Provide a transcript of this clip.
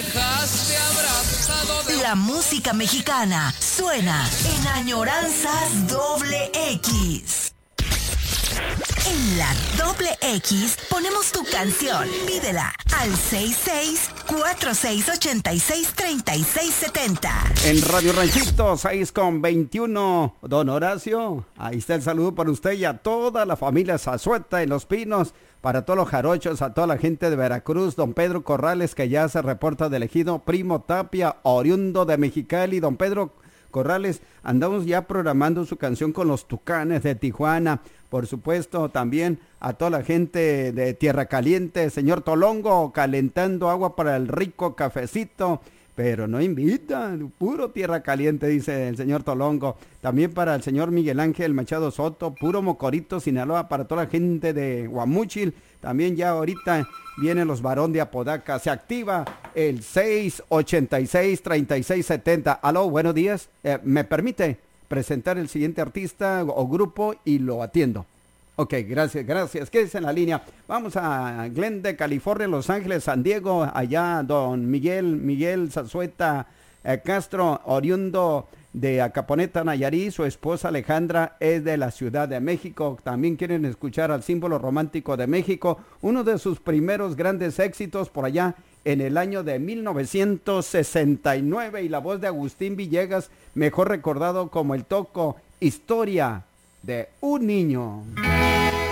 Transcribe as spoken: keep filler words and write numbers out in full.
dejaste abrazado de... La música mexicana suena en Añoranzas Doble X. En la Doble X ponemos tu canción. Pídela al seis seis cuatro seis ocho seis tres seis siete cero. En Radio Ranchito, seis con veintiuno. Don Horacio, ahí está el saludo para usted y a toda la familia Zazueta en Los Pinos. Para todos los jarochos, a toda la gente de Veracruz. Don Pedro Corrales, que ya se reporta del ejido. Primo Tapia, oriundo de Mexicali. Don Pedro Corrales, andamos ya programando su canción con los Tucanes de Tijuana. Por supuesto, también a toda la gente de Tierra Caliente, señor Tolongo, calentando agua para el rico cafecito, pero no invita, puro Tierra Caliente, dice el señor Tolongo. También para el señor Miguel Ángel Machado Soto, puro Mocorito, Sinaloa, para toda la gente de Guamúchil. También ya ahorita vienen los varón de Apodaca. Se activa el seis ocho seis, tres seis siete cero. Aló, buenos días. Eh, ¿Me permite presentar el siguiente artista o grupo y lo atiendo? Ok, gracias, gracias. Quédese en la línea. Vamos a Glendale, California, Los Ángeles, San Diego. Allá don Miguel, Miguel Zazueta eh, Castro, oriundo de Acaponeta, Nayarit. Su esposa Alejandra es de la Ciudad de México. También quieren escuchar al símbolo romántico de México. Uno de sus primeros grandes éxitos por allá en el año de mil novecientos sesenta y nueve. Y la voz de Agustín Villegas, mejor recordado como el Toco, Historia de un niño.